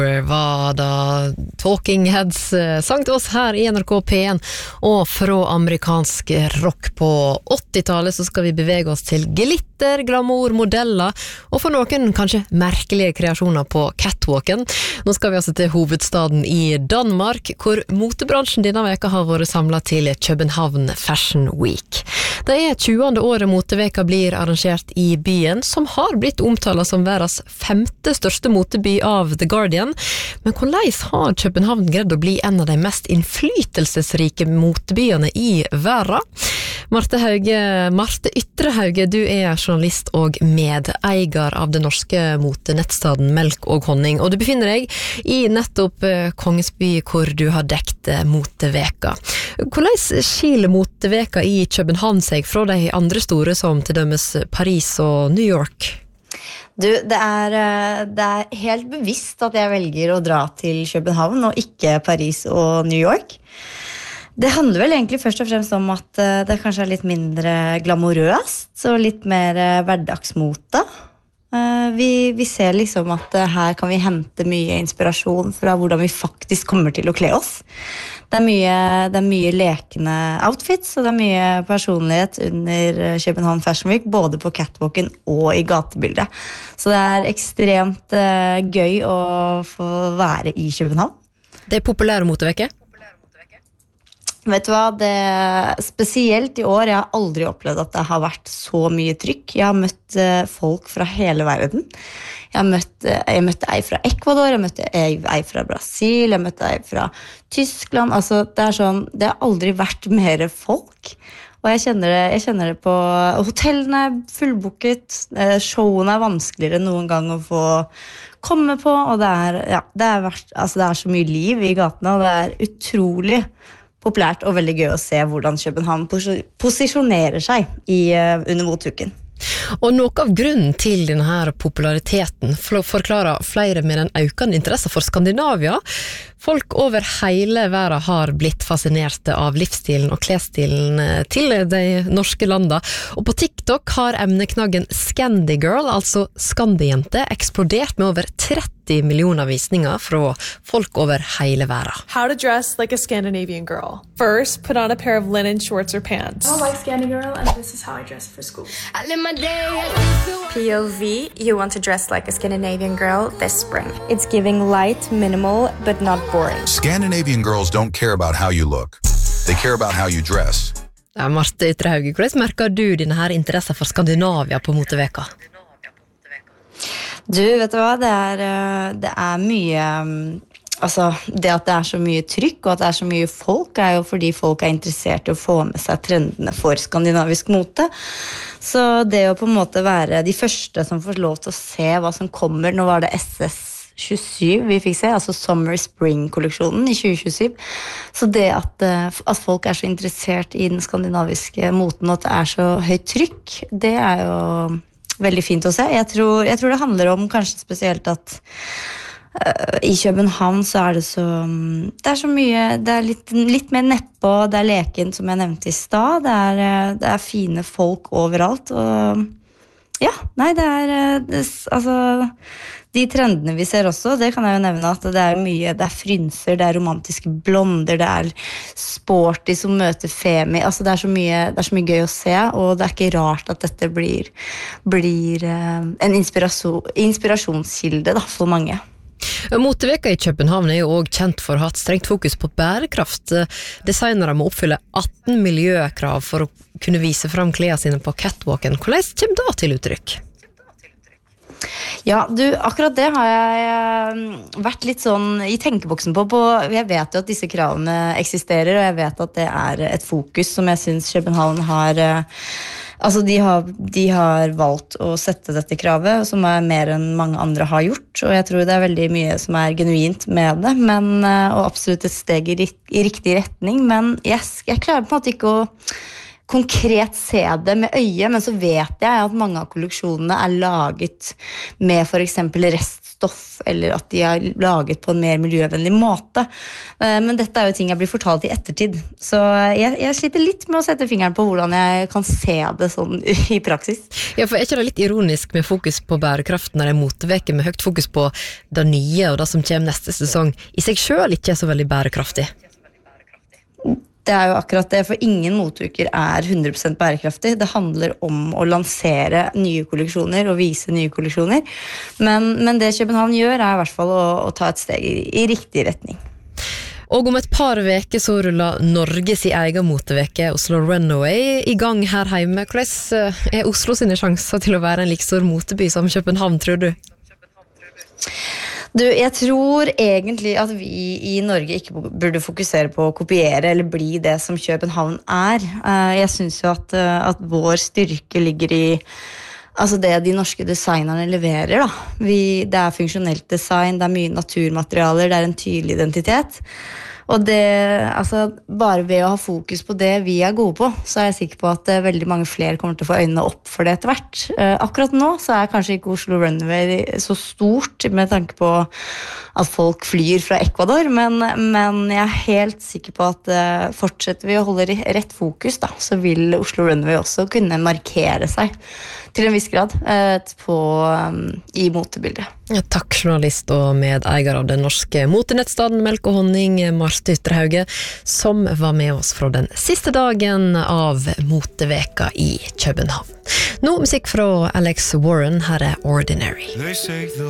Var da Talking Heads sang til oss her i NRK P1 og fra amerikansk rock på 80-tallet så skal vi bevege oss til glitter, glamour, modeller og for noen kanskje merkelige kreasjoner på catwalken. Nå skal vi altså til hovedstaden i Danmark hvor motebransjen denne veka har vært samlet til København Fashion Week. Det 20. året moteveka blir arrangert i byen som har blitt omtalt som verdens 5. største moteby av The Guardian. Men hvordan har København greid å bli en av de mest innflytelsesrike motebyene i verden? Marte Ytrehauge, du journalist og medeier av den norske motenettstaden Melk og Honning, og du befinner deg i nettopp Kongesby hvor du har dekt moteveka. Hvordan skiller moteveka i København seg fra de andre store som til dømes Paris og New York? Du, det er helt bevisst at jeg velger å dra til København og ikke Paris og New York. Det handler vel egentlig først og fremst om at det kanskje litt mindre glamorøst og litt mer hverdagsmote. Vi ser liksom at her kan vi hente mye inspirasjon fra hvordan vi faktisk kommer til å kle oss. Det er mye lekende outfits, og det er mye personlighet under København Fashion Week, både på catwalken og i gatebildet. Så det er ekstremt gøy å få være i København. Det populære moteveke? Vet du hva, spesielt i år, jeg har aldri opplevd at det har vært så mye trykk. Jeg har møtt folk fra hele verden. Jeg møtte ei fra Ecuador, jeg møtte ei fra Brasil, jeg møtte ei fra Tyskland. Altså, det har aldri vært mer folk. Og jeg kjenner det på hotellene fullbooket, showene vanskeligere enn noen gang å få komme på, og det er så mye liv i gatene, og det er utrolig populært og veldig gøy å se hvordan København posisjonerer seg under motuken. Og noe av grunnen til denne her populariteten forklarer flere med den økende interesse for Skandinavia. Folk over hele verden har blitt fascinerte av livsstilen og klesstilen til de norske landa. Og på TikTok har emneknaggen Scandygirl, altså Skandijente, eksplodert med over 30 millioner visninger fra folk over hele verden. How to dress like a Scandinavian girl. First, put on a pair of linen shorts or pants. I like Scandygirl, and this is how I dress for school. POV, you want to dress like a Scandinavian girl this spring. It's giving light, minimal, but not boring. Scandinavian girls don't care about how you look. They care about how you dress. Ja, Marte Ytrehauge, hvordan merker du denne her interesse for Skandinavia på moteveka? Du, vet du hva, det er mye, altså det at det er så mye trykk og at det er så mye folk jo fordi folk er interessert i å få med seg trendene for skandinavisk mote. Så det å på en måte være de første som får lov til å se hva som kommer, nå var det SS27 vi fikk se, altså Summer Spring-kolleksjonen i 2027. Så det at folk er så interessert i den skandinaviske moten og at det er så høyt trykk, det er jo veldig fint å se. Jeg tror det handler om kanskje spesielt at i København så det så mye, det litt mer nedpå, det leken som jeg nevnte i stad, det fine folk overalt, og ja, nei, altså, de trendene vi ser også, det kan jeg jo nevne at det mye, det frynser, det romantiske blonder, det sporty som møter femi, altså det så mye gøy å se, og det ikke rart at dette blir en inspirasjonskilde da, for mange. Moteveka i København jo også kjent for å ha hatt strengt fokus på bærekraft. Designere må oppfylle 18 miljøkrav for å kunne vise frem klærne sine på catwalken. Hvordan kommer det til uttrykk? Ja, du, akkurat det har jeg vært litt sånn i tenkeboksen på. Jeg vet jo at disse kravene eksisterer, og jeg vet at det et fokus som jeg synes København har. Altså de har valgt å sette dette kravet, som mer enn mange andre har gjort, og jeg tror det veldig mye som genuint med det, og absolutt et steg i riktig retning, men jeg klarer på en måte ikke å konkret se det med øyet, men så vet jeg at mange av kolleksjonene laget med for eksempel reststoff, eller at de laget på en mer miljøvennlig måte. Men dette jo ting jeg blir fortalt i ettertid, så jeg sliter litt med å sette fingeren på hvordan jeg kan se det sånn i praksis. Ja, for ikke det litt ironisk med fokus på bærekraft når det moteveke med høyt fokus på det nye og det som kommer neste sesong, i seg selv ikke så veldig bærekraftig? Det jo akkurat det, for ingen motuker 100% bærekraftig. Det handler om å lansere nye kolleksjoner og vise nye kolleksjoner. Men det København gjør i hvert fall å ta et steg i riktig retning. Og om et par veker så ruller Norge sin egen moteveke, Oslo Runway, i gang her hjemme. Hvordan Oslo sine sjanser til å være en like stor moteby som København, tror du? Jeg tror egentlig at vi i Norge ikke burde fokusere på å kopiere eller bli det som København Jeg synes jo at vår styrke ligger i det de norske designerne leverer. Det funksjonelt design, det mye naturmaterialer, det en tydelig identitet. Og bare ved å ha fokus på det vi gode på, så jeg sikker på at veldig mange flere kommer til å få øynene opp for det etter hvert. Akkurat nå så kanskje ikke Oslo Runway så stort med tanke på at folk flyr fra Ecuador, men jeg helt sikker på at fortsetter vi å holde rett fokus, så vil Oslo Runway også kunne markere seg til en viss grad i motebildet. Ja, takk, journalist og medeier av den norske motenettstaden Melk og Honning, Marte Ytterhauge, som var med oss fra den siste dagen av moteveka i København. Nå musikk fra Alex Warren, her Ordinary.